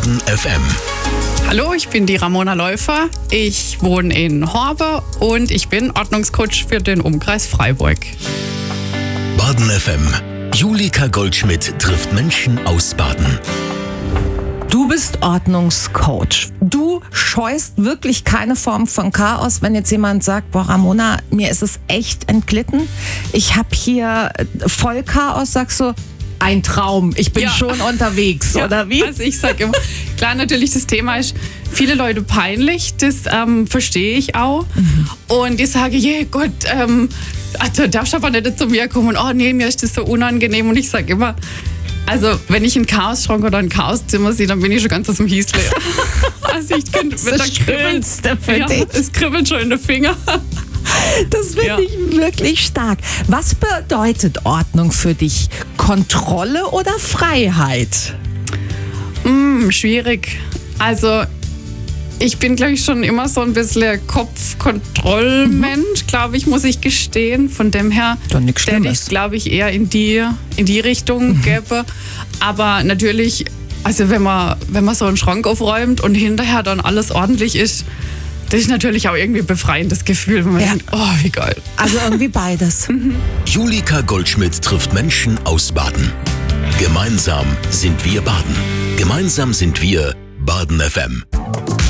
Baden FM. Hallo, ich bin die Ramona Läufer. Ich wohne in Horbe und ich bin Ordnungscoach für den Umkreis Freiburg. Baden FM. Julika Goldschmidt trifft Menschen aus Baden. Du bist Ordnungscoach. Du scheust wirklich keine Form von Chaos, wenn jetzt jemand sagt, boah Ramona, mir ist es echt entglitten. Ich habe hier voll Chaos, sagst du, ein Traum, ich bin schon unterwegs, oder wie? Also ich sage immer, klar, natürlich, das Thema ist viele Leute peinlich, das verstehe ich auch. Und ich sage, je Gott, also darfst du aber nicht zu mir kommen und oh nee, mir ist das so unangenehm. Und ich sage immer, also wenn ich einen Chaosschrank oder ein Chaoszimmer sehe, dann bin ich schon ganz aus dem Hiesle. Also ich könnte mit das Schönste für dich. Es kribbelt schon in den Finger. Das finde ich wirklich stark. Was bedeutet Ordnung für dich? Kontrolle oder Freiheit? Schwierig. Also ich bin, glaube ich, schon immer so ein bisschen Kopfkontrollmensch, glaube ich, muss ich gestehen. Von dem her, Doch nichts der Schlimmes. ich, glaube ich, eher in die Richtung gäbe. Aber natürlich, also wenn man so einen Schrank aufräumt und hinterher dann alles ordentlich ist, das ist natürlich auch irgendwie ein befreiendes Gefühl, wenn man denkt, oh, wie geil. Also irgendwie beides. Julika Goldschmidt trifft Menschen aus Baden. Gemeinsam sind wir Baden. Gemeinsam sind wir Baden FM.